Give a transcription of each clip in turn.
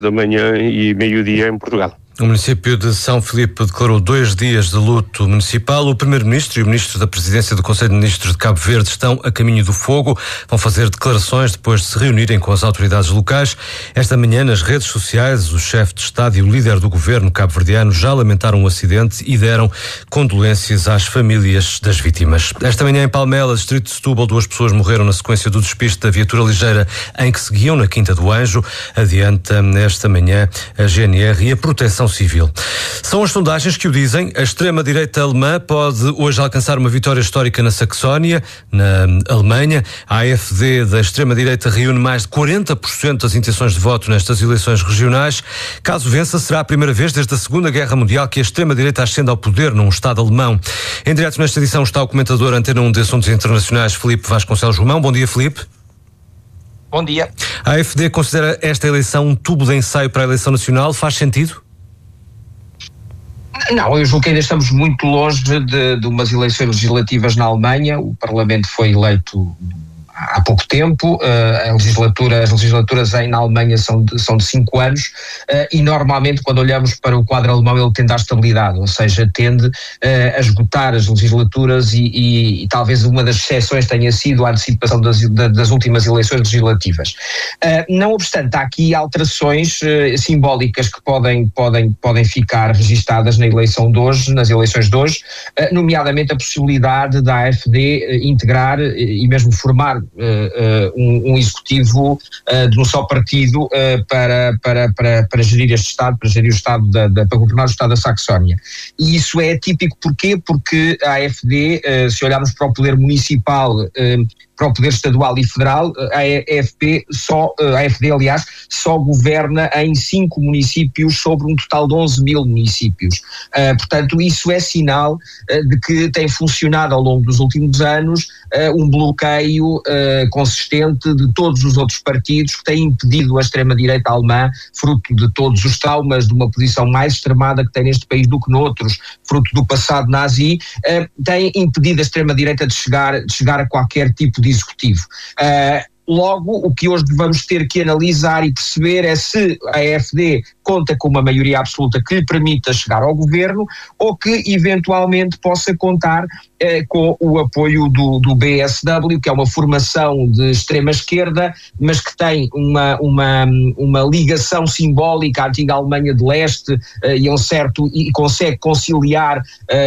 da manhã e meio-dia em Portugal. O município de São Filipe declarou 2 dias de luto municipal. O primeiro-ministro e o ministro da presidência do Conselho de Ministros de Cabo Verde estão a caminho do fogo. Vão fazer declarações depois de se reunirem com as autoridades locais. Esta manhã, nas redes sociais, o chefe de Estado e o líder do governo cabo-verdiano já lamentaram o acidente e deram condolências às famílias das vítimas. Esta manhã, em Palmela, distrito de Setúbal, 2 pessoas morreram na sequência do despiste da viatura ligeira em que seguiam na Quinta do Anjo. Adianta esta manhã a GNR e a Proteção Civil. São as sondagens que o dizem. A extrema-direita alemã pode hoje alcançar uma vitória histórica na Saxónia, na Alemanha. A AfD da extrema-direita reúne mais de 40% das intenções de voto nestas eleições regionais. Caso vença, será a primeira vez desde a Segunda Guerra Mundial que a extrema-direita ascende ao poder num Estado alemão. Em direto nesta edição está o comentador Antena 1 de Assuntos Internacionais, Filipe Vasconcelos Romão. Bom dia, Filipe. Bom dia. A AfD considera esta eleição um tubo de ensaio para a eleição nacional. Faz sentido? Não, eu julgo que ainda estamos muito longe de umas eleições legislativas na Alemanha. O Parlamento foi eleito há pouco tempo, as legislaturas na Alemanha são de 5 anos, e normalmente quando olhamos para o quadro alemão ele tende à estabilidade, ou seja, tende a esgotar as legislaturas e talvez uma das exceções tenha sido a antecipação das últimas eleições legislativas. Não obstante, há aqui alterações simbólicas que podem ficar registadas na eleição de hoje, nas eleições de hoje, nomeadamente a possibilidade da AfD integrar e mesmo formar um executivo de um só partido para gerir este Estado, para governar o Estado da Saxónia. E isso é típico porquê? Porque a AfD, se olharmos para o poder municipal, para o poder estadual e federal, a AfD, aliás, só governa em 5 municípios sobre um total de 11 mil municípios. Portanto, isso é sinal de que tem funcionado ao longo dos últimos anos um bloqueio consistente de todos os outros partidos que têm impedido a extrema-direita alemã, fruto de todos os traumas de uma posição mais extremada que tem neste país do que noutros, fruto do passado nazi, tem impedido a extrema-direita de chegar a qualquer tipo de executivo. Logo, o que hoje vamos ter que analisar e perceber é se a AfD conta com uma maioria absoluta que lhe permita chegar ao governo ou que eventualmente possa contar com o apoio do BSW, que é uma formação de extrema-esquerda, mas que tem uma ligação simbólica à antiga Alemanha de Leste e consegue conciliar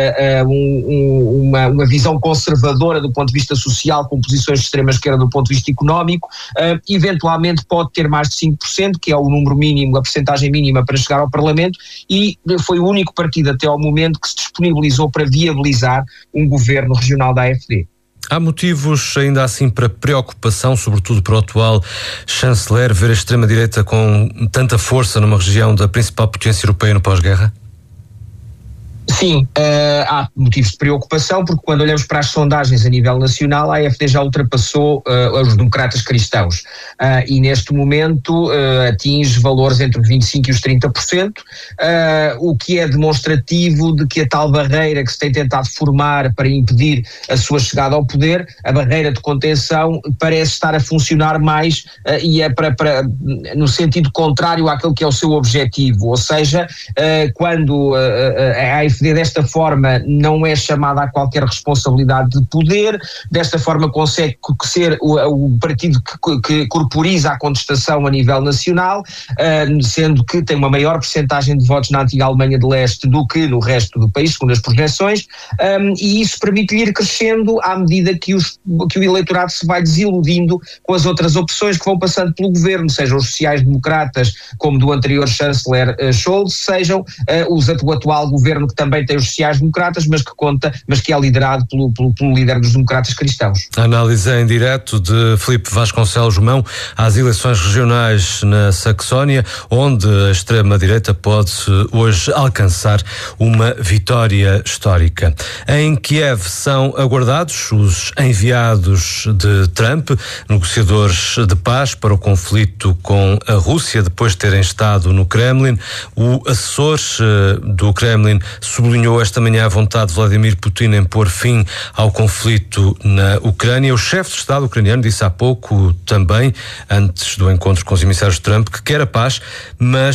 uma visão conservadora do ponto de vista social com posições de extrema-esquerda do ponto de vista económico. Eventualmente pode ter mais de 5%, que é o número mínimo, a percentagem mínima para chegar ao Parlamento, e foi o único partido até ao momento que se disponibilizou para viabilizar um governo regional da AfD. Há motivos ainda assim para preocupação, sobretudo para o atual chanceler, ver a extrema-direita com tanta força numa região da principal potência europeia no pós-guerra? Sim, há motivos de preocupação, porque quando olhamos para as sondagens a nível nacional, a AfD já ultrapassou os democratas cristãos e neste momento atinge valores entre os 25% e os 30%, o que é demonstrativo de que a tal barreira que se tem tentado formar para impedir a sua chegada ao poder, a barreira de contenção, parece estar a funcionar mais e é no sentido contrário àquele que é o seu objetivo, ou seja, quando a AfD desta forma não é chamada a qualquer responsabilidade de poder, desta forma consegue ser o partido que corporiza a contestação a nível nacional, sendo que tem uma maior percentagem de votos na antiga Alemanha de Leste do que no resto do país, segundo as projeções, e isso permite-lhe ir crescendo à medida que o eleitorado se vai desiludindo com as outras opções que vão passando pelo governo, sejam os sociais-democratas como do anterior chanceler Scholz, sejam o atual governo que também tem os sociais-democratas, mas que é liderado pelo líder dos democratas cristãos. A análise em direto de Filipe Vasconcelos Romão às eleições regionais na Saxónia, onde a extrema-direita pode hoje alcançar uma vitória histórica. Em Kiev são aguardados os enviados de Trump, negociadores de paz para o conflito com a Rússia, depois de terem estado no Kremlin. O assessor do Kremlin sublinhou esta manhã a vontade de Vladimir Putin em pôr fim ao conflito na Ucrânia. O chefe de Estado ucraniano disse há pouco também, antes do encontro com os emissários de Trump, que quer a paz, mas